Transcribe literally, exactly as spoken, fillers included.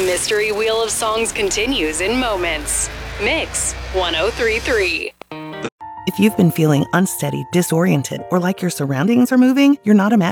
mystery wheel of songs continues in moments. Mix one oh three point three. If you've been feeling unsteady, disoriented, or like your surroundings are moving, you're not imagining